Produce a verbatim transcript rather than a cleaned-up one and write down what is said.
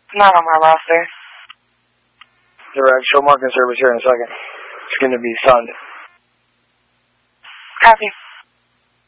Not on my roster. Direct, show marking service here in a second. It's going to be Sun. Copy.